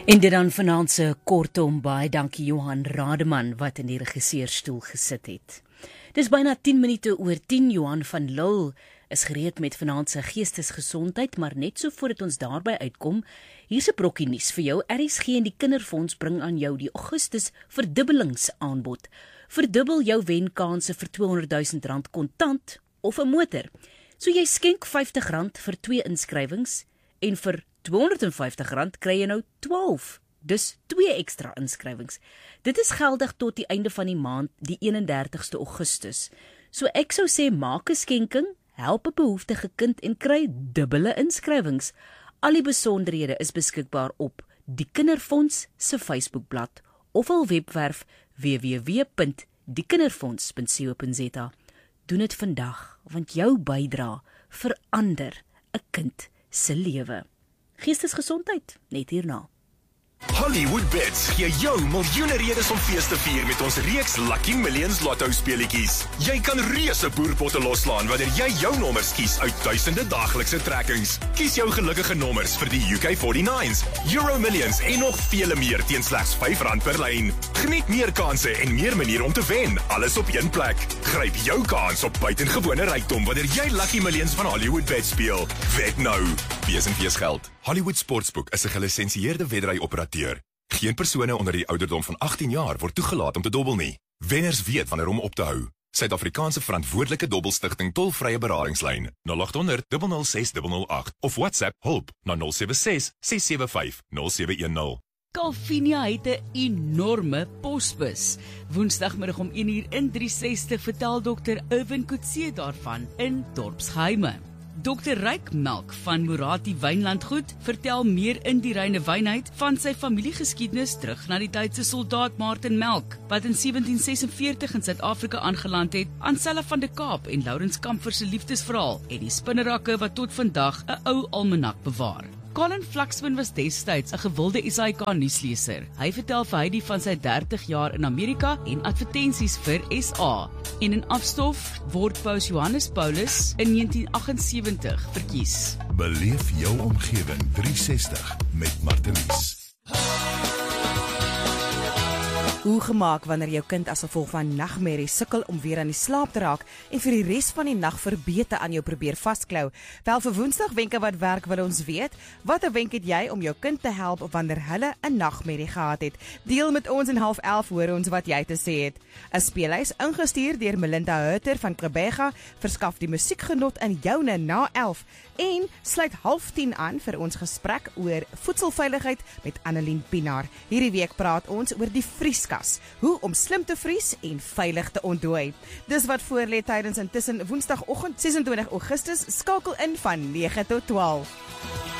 En dit dan vanaand se kortom baie dankie Johan Rademan wat in die regisseurstoel gesit het. Dis byna 10 minute oor 10. Johan van Lille is gereed met vanaand se geestesgesondheid, maar net so voordat ons daarby uitkom, hier's 'n brokkie nuus vir jou. RSG en die Kinderfonds bring aan jou die Augustus verdubbelingsaanbod. Verdubbel jou wenkanse vir R200,000 kontant of 'n motor. So jy skenk R50 vir 2 inskrywings en vir R250 kry jy nou 12, dus 2 ekstra inskrywings. Dit is geldig tot die einde van die maand, die 31ste Augustus. So ek sou sê, maak 'n skenking, help 'n behoeftige kind en kry dubbele inskrywings. Al die besonderhede is beskikbaar op die Kinderfonds se Facebookblad of hul webwerf www.diekinderfonds.co.za. Doen dit vandag, want jou bydra verander 'n kind se lewe. Geestesgesondheid, net hierna. Hollywood Bets gee jou miljoene redes om fees te vier met ons reeks Lucky Millions Lotto speletjies. Jy kan reuse boerpotte loslaan wanneer jy jou nommers kies uit duisende daaglikse trekkings. Kies jou gelukkige nommers vir die UK49s, Euro Millions en nog vele meer teen slegs R5 per lyn. Geniet meer kansse en meer maniere om te wen, alles op een plek. Gryp jou kans op buitengewone rykdom wanneer jy Lucky Millions van Hollywood Bets speel. Wet nou. Wees en feesgeld. Hollywood Sportsbook is 'n gelisensieerde wedry-operateur. Geen persone onder die ouderdom van 18 jaar word toegelaat om te dobbel nie. Wenners weet wanneer om op te hou. Suid-Afrikaanse verantwoordelike dobbelstigting tolvrye beradingslyn 0800 006 008 of WhatsApp hulp na 076 675 0710. Calvinia het 'n enorme posbus. Woensdagmiddag om 1:00 in 360 vertel Dr. Irwin Coetzee daarvan in Dorpsgeheime. Dr. Ryk Melk van Morati Wynlandgoed vertel meer in die reine wynheid van sy familiegeskiedenis terug na die Duitse soldaat Martin Melk, wat in 1746 in Suid-Afrika aangeland het, aan Selle van de Kaap en Laurens Kamfer se liefdesverhaal en die spinnerakke wat tot vandag 'n ou almanak bewaar. Colin Flaxman was destyds 'n gewilde SAK nuusleser. Hy vertel vir Heidi van sy 30 jaar in Amerika en advertensies vir SA. En in afstof word Paus Johannes Paulus in 1978 verkies. Beleef jou omgewing 360 met Martelies. Hoe gemaak wanneer jou kind as gevolg van nagmerrie sukkel om weer aan die slaap te raak en vir die res van die nag verbete aan jou probeer vasklou? Wel, vir Woensdag wenke wat werk wil ons weet. Watter wenk het jy om jou kind te help wanneer hulle 'n nagmerrie gehad het? Deel met ons en 11:30 hoor ons wat jy te sê het. 'n Speellys ingestuur deur Melinda Hutter van Krebega verskaf die musiekgenot in joune na 11 en sluit 9:30 aan vir ons gesprek oor voedselveiligheid met Annelien Pinaar. Hierdie week praat ons oor die vrieskas. Hoe om slim te vries en veilig te ontdooi. Dis wat voorlê tydens intussen Woensdagoggend 26 Augustus, skakel in van 9 tot 12.